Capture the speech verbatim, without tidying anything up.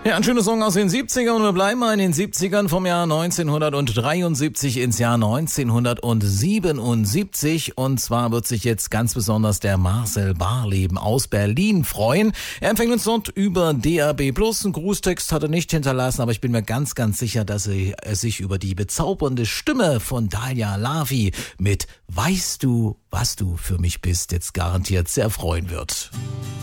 Ja, ein schöner Song aus den siebzigern und wir bleiben mal in den siebzigern vom Jahr neunzehnhundertdreiundsiebzig ins Jahr neunzehnhundertsiebenundsiebzig und zwar wird sich jetzt ganz besonders der Marcel Barleben aus Berlin freuen. Er empfängt uns dort über D A B plus, einen Grußtext hat er nicht hinterlassen, aber ich bin mir ganz, ganz sicher, dass er sich über die bezaubernde Stimme von Dalia Lavi mit Weißt du, was du für mich bist, jetzt garantiert sehr freuen wird.